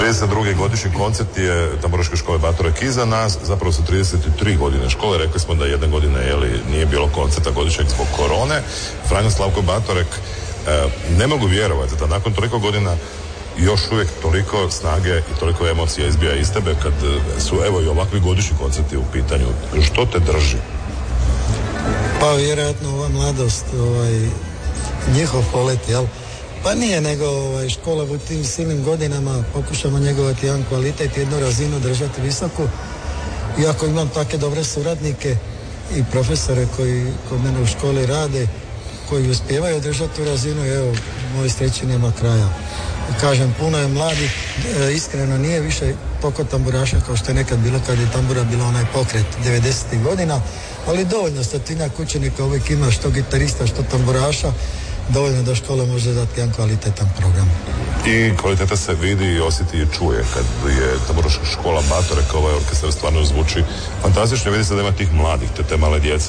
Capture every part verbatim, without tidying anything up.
trideset drugi godišnji koncert je tamburaške škole Batorek iza nas, zapravo su trideset tri godine škole, rekli smo da jedne godine jeli, nije bilo koncerta godišnjeg zbog korone. Franjo Slavko Batorek, e, ne mogu vjerovati da nakon toliko godina još uvijek toliko snage i toliko emocija izbija iz tebe kad su evo i ovakvi godišnji koncerti u pitanju. Što te drži? Pa vjerojatno ova mladost, ovaj, njihov polet, jel? Pa nije, nego ovaj, škola u tim silnim godinama pokušamo njegovati jedan kvalitet, jednu razinu držati visoku. Iako imam takve dobre suradnike i profesore koji kod mene u školi rade, koji uspijevaju držati tu razinu, evo, moj sreći nema kraja. Kažem, puno je mladih, e, iskreno nije više toliko tamburaša kao što je nekad bilo kad je tambura bila onaj pokret devedesetih godina, ali dovoljno stotinjak učenika uvijek ima, što gitarista, što tamburaša, dovoljno da škola može dati jedan kvalitetan program. I kvaliteta se vidi i osjeti i čuje kad je tamburaška škola Batorek, ovaj orkestar stvarno zvuči fantastično, vidi se da ima tih mladih, te, te male djece.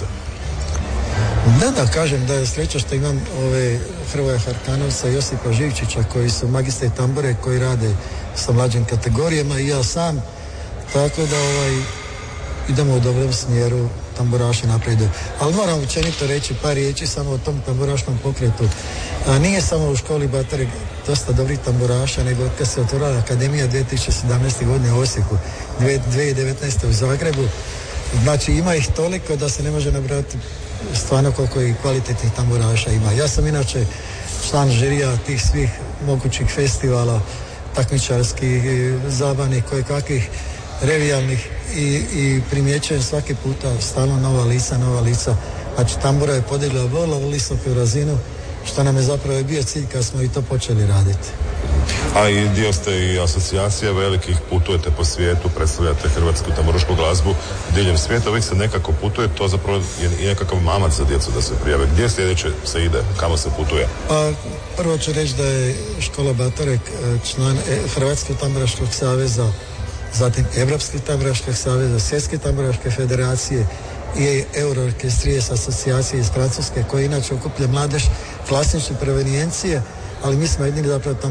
Da, da, kažem da je sreća što imam ove Hrvoja Harkanovca i Josipa Živčića koji su magistri tambure koji rade sa mlađim kategorijama i ja sam, tako da ovaj, idemo u dobrom smjeru, tamburaši napreduju. Ali moram učenito reći par riječi samo o tom tamburaškom pokretu. A nije samo u školi Batorek dosta dobrih tamburaša, nego kad se otvorila akademija dvije tisuće sedamnaeste. godine u Osijeku, dvije tisuće devetnaeste. u Zagrebu, znači ima ih toliko da se ne može nabrati stvarno koliko i kvalitetnih tamburaša ima. Ja sam inače član žirija tih svih mogućih festivala, takmičarskih, zabavnih, kojekakvih revijalnih i, i primjećujem svaki puta stalno nova lica, nova lica. Znači tambura je podigla vrlo visoku razinu, što nam je zapravo bio cilj kad smo i to počeli raditi. A i dio ste i asocijacija velikih, putujete po svijetu, predstavljate hrvatsku tamburašku glazbu diljem svijeta, uvijek se nekako putuje, to zapravo je i nekakav mamac za djecu da se prijave. Gdje sljedeće se ide, kamo se putuje? Pa, prvo ću reći da je škola Batorek član Hrvatskog tamburaškog saveza, zatim Europskog tamburaškog saveza, Svjetske tamburaške federacije i Euroorkestries asocijacije iz Francuske, koje inače okuplja mladež klasične provenijencije, ali mi smo jedini zapravo